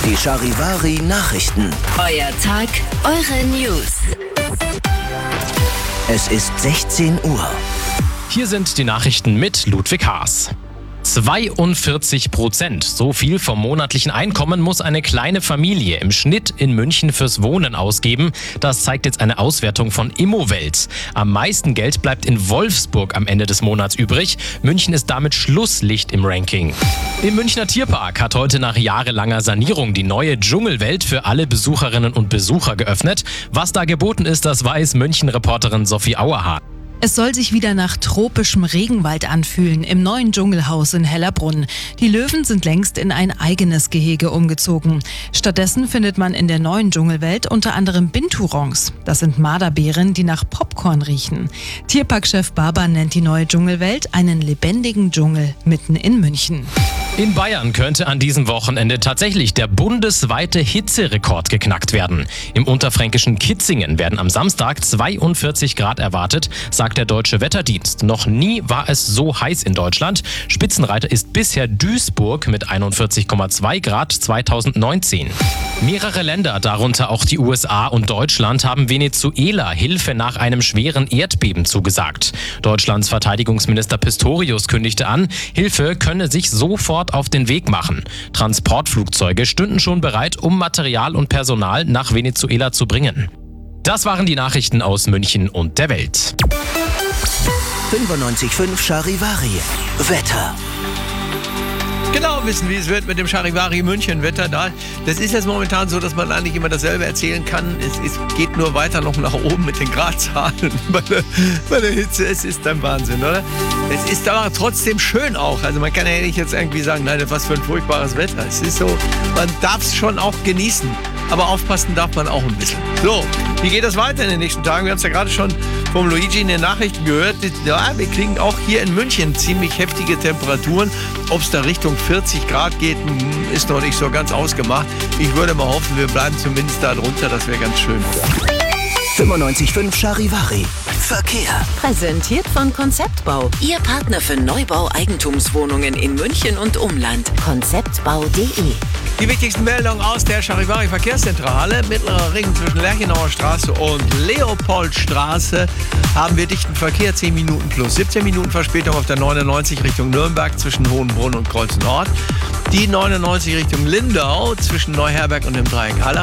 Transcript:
Die Charivari Nachrichten. Euer Tag, eure News. Es ist 16 Uhr. Hier sind die Nachrichten mit Ludwig Haas. 42%. So viel vom monatlichen Einkommen muss eine kleine Familie im Schnitt in München fürs Wohnen ausgeben. Das zeigt jetzt eine Auswertung von Immowelt. Am meisten Geld bleibt in Wolfsburg am Ende des Monats übrig. München ist damit Schlusslicht im Ranking. Im Münchner Tierpark hat heute nach jahrelanger Sanierung die neue Dschungelwelt für alle Besucherinnen und Besucher geöffnet. Was da geboten ist, das weiß München-Reporterin Sophie Auerhahn. Es soll sich wieder nach tropischem Regenwald anfühlen im neuen Dschungelhaus in Hellerbrunn. Die Löwen sind längst in ein eigenes Gehege umgezogen. Stattdessen findet man in der neuen Dschungelwelt unter anderem Binturongs. Das sind Marderbären, die nach Popcorn riechen. Tierparkchef Barber nennt die neue Dschungelwelt einen lebendigen Dschungel mitten in München. In Bayern könnte an diesem Wochenende tatsächlich der bundesweite Hitzerekord geknackt werden. Im unterfränkischen Kitzingen werden am Samstag 42 Grad erwartet, sagt der Deutsche Wetterdienst. Noch nie war es so heiß in Deutschland. Spitzenreiter ist bisher Duisburg mit 41,2 Grad 2019. Mehrere Länder, darunter auch die USA und Deutschland, haben Venezuela Hilfe nach einem schweren Erdbeben zugesagt. Deutschlands Verteidigungsminister Pistorius kündigte an, Hilfe könne sich sofort auf den Weg machen. Transportflugzeuge stünden schon bereit, um Material und Personal nach Venezuela zu bringen. Das waren die Nachrichten aus München und der Welt. 95.5 Charivari. Wetter. Genau wissen, wie es wird mit dem Charivari München Wetter da. Das ist jetzt momentan so, dass man eigentlich immer dasselbe erzählen kann. Es geht nur weiter noch nach oben mit den Gradzahlen bei der Hitze. Es ist ein Wahnsinn, oder? Es ist aber trotzdem schön auch. Also man kann ja nicht jetzt irgendwie sagen, nein, was für ein furchtbares Wetter. Es ist so, man darf es schon auch genießen. Aber aufpassen darf man auch ein bisschen. So, wie geht das weiter in den nächsten Tagen? Wir haben es ja gerade schon vom Luigi in den Nachrichten gehört. Ja, wir kriegen auch hier in München ziemlich heftige Temperaturen. Ob es da Richtung 40 Grad geht, ist noch nicht so ganz ausgemacht. Ich würde mal hoffen, wir bleiben zumindest da drunter. Das wäre ganz schön. 95.5 Charivari. Verkehr. Präsentiert von Konzeptbau. Ihr Partner für Neubau Eigentumswohnungen in München und Umland. Konzeptbau.de. Die wichtigsten Meldungen aus der Charivari Verkehrszentrale. Mittlerer Ring zwischen Lerchenauer Straße und Leopoldstraße haben wir dichten Verkehr, 10 Minuten plus 17 Minuten Verspätung auf der 99 Richtung Nürnberg zwischen Hohenbrunn und Kreuz Nord. Die 99 Richtung Lindau zwischen Neuherberg und dem Dreieck Halle.